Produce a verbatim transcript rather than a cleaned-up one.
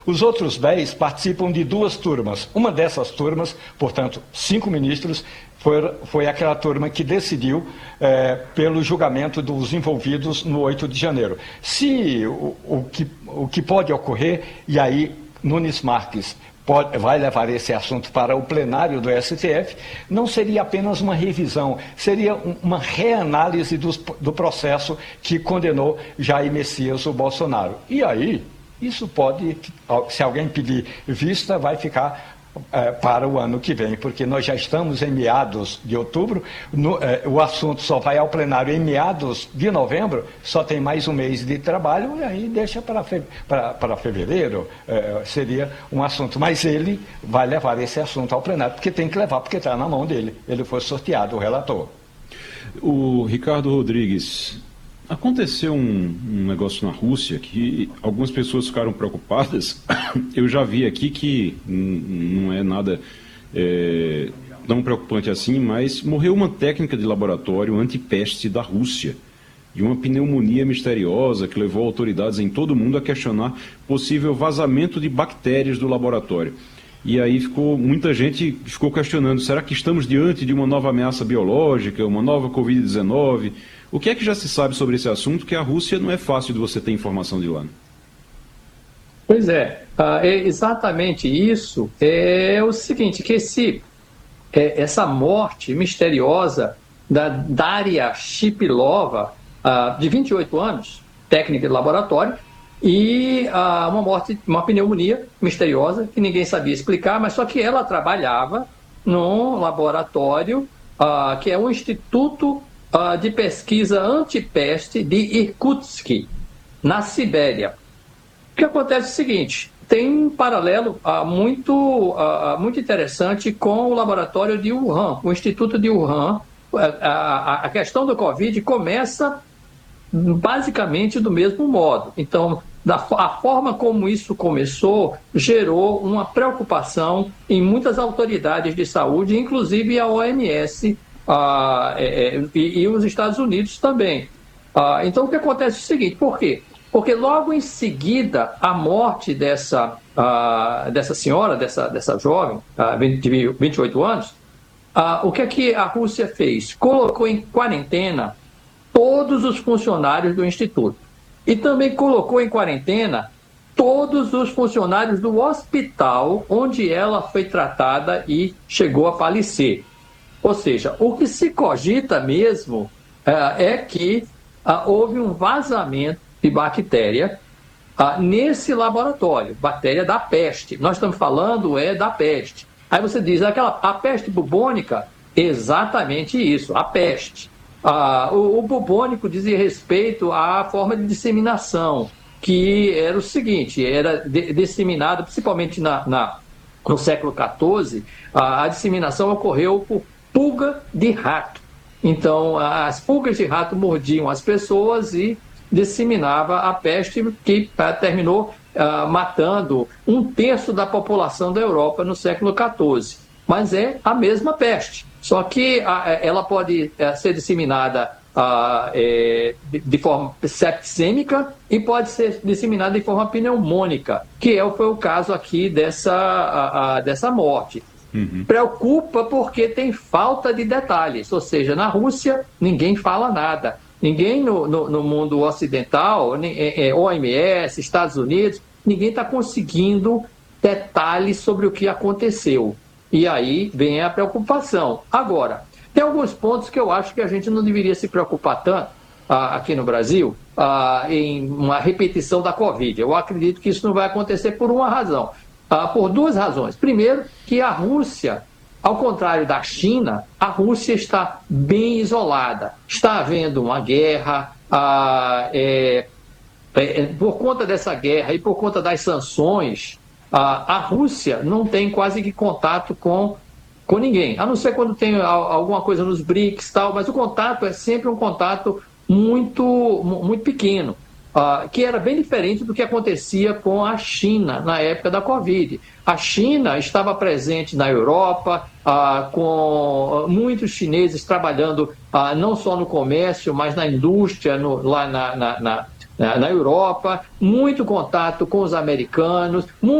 Os outros dez participam de duas turmas. Uma dessas turmas, portanto, cinco ministros, foi, foi aquela turma que decidiu é, pelo julgamento dos envolvidos no oito de janeiro. Se o, o, que, o que pode ocorrer, e aí Nunes Marques pode, vai levar esse assunto para o plenário do S T F, não seria apenas uma revisão, seria uma reanálise dos, do processo que condenou Jair Messias o Bolsonaro. E aí, isso pode, se alguém pedir vista, vai ficar é, para o ano que vem, porque nós já estamos em meados de outubro, no, é, o assunto só vai ao plenário em meados de novembro, só tem mais um mês de trabalho, e aí deixa para, fe, para, para fevereiro, é, seria um assunto. Mas ele vai levar esse assunto ao plenário, porque tem que levar, porque está na mão dele, ele foi sorteado, o relator. O Ricardo Rodrigues... Aconteceu um, um negócio na Rússia que algumas pessoas ficaram preocupadas. Eu já vi aqui que não é nada é, tão preocupante assim, mas morreu uma técnica de laboratório antipeste da Rússia, de uma pneumonia misteriosa que levou autoridades em todo o mundo a questionar possível vazamento de bactérias do laboratório. E aí ficou, muita gente ficou questionando, será que estamos diante de uma nova ameaça biológica, uma nova covid dezenove? O que é que já se sabe sobre esse assunto, que a Rússia não é fácil de você ter informação de lá? Pois é, é exatamente isso. É o seguinte, que esse, é, essa morte misteriosa da Daria Shipilova, de vinte e oito anos, técnica de laboratório, e uma morte, uma pneumonia misteriosa, que ninguém sabia explicar, mas só que ela trabalhava num laboratório que é o Instituto de Pesquisa Antipeste de Irkutsk, na Sibéria. O que acontece é o seguinte, tem um paralelo uh, muito, uh, muito interessante com o laboratório de Wuhan, o Instituto de Wuhan. Uh, a, a questão do Covid começa basicamente do mesmo modo. Então, da, a forma como isso começou gerou uma preocupação em muitas autoridades de saúde, inclusive a O M S, Ah, é, é, e, e os Estados Unidos também. Ah, então, o que acontece é o seguinte, por quê? Porque logo em seguida a morte dessa, ah, dessa senhora, dessa, dessa jovem, ah, de vinte e oito anos, ah, o que é que a Rússia fez? Colocou em quarentena todos os funcionários do Instituto e também colocou em quarentena todos os funcionários do hospital onde ela foi tratada e chegou a falecer. Ou seja, o que se cogita mesmo uh, é que uh, houve um vazamento de bactéria uh, nesse laboratório, bactéria da peste. Nós estamos falando é da peste. Aí você diz, aquela, a peste bubônica, exatamente isso, a peste. Uh, o, o bubônico dizia respeito à forma de disseminação, que era o seguinte, era de, disseminada, principalmente na, na, no século quatorze, uh, a disseminação ocorreu por pulga de rato. Então, as pulgas de rato mordiam as pessoas e disseminava a peste, que uh, terminou uh, matando um terço da população da Europa no século quatorze. Mas é a mesma peste, só que uh, ela pode uh, ser disseminada uh, é, de, de forma septicêmica e pode ser disseminada de forma pneumônica, que é, foi o caso aqui dessa, uh, uh, dessa morte. Uhum. Preocupa porque tem falta de detalhes, ou seja, na Rússia ninguém fala nada, ninguém no, no, no mundo ocidental, é, é, O M S, Estados Unidos, ninguém está conseguindo detalhes sobre o que aconteceu, e aí vem a preocupação. Agora, tem alguns pontos que eu acho que a gente não deveria se preocupar tanto ah, aqui no Brasil, ah, em uma repetição da Covid. Eu acredito que isso não vai acontecer por uma razão. Ah, por duas razões. Primeiro, que a Rússia, ao contrário da China, a Rússia está bem isolada. Está havendo uma guerra, ah, é, é, por conta dessa guerra e por conta das sanções, ah, a Rússia não tem quase que contato com, com ninguém, a não ser quando tem alguma coisa nos BRICS e tal, mas o contato é sempre um contato muito, muito pequeno. Uh, que era bem diferente do que acontecia com a China na época da Covid. A China estava presente na Europa, uh, com muitos chineses trabalhando uh, não só no comércio, mas na indústria, no, lá na, na, na, na Europa, muito contato com os americanos, muito